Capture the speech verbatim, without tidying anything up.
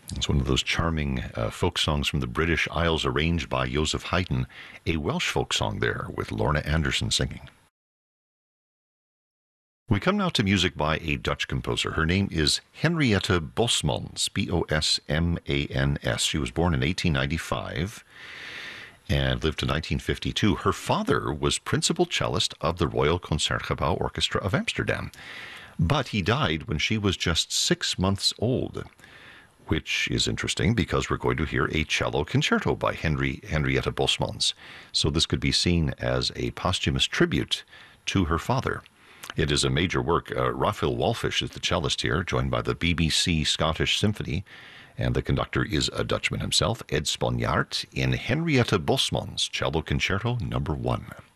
It's one of those charming uh, folk songs from the British Isles arranged by Joseph Haydn, a Welsh folk song there with Lorna Anderson singing. We come now to music by a Dutch composer. Her name is Henriette Bosmans, B O S M A N S. She was born in eighteen ninety-five and lived to nineteen fifty-two. Her father was principal cellist of the Royal Concertgebouw Orchestra of Amsterdam, but he died when she was just six months old, which is interesting because we're going to hear a cello concerto by Henry, Henriette Bosmans. So this could be seen as a posthumous tribute to her father. It is a major work. Uh, Raphael Walfish is the cellist here, joined by the B B C Scottish Symphony, and the conductor is a Dutchman himself, Ed Sponjaard, in Henriette Bosmans Cello Concerto number one.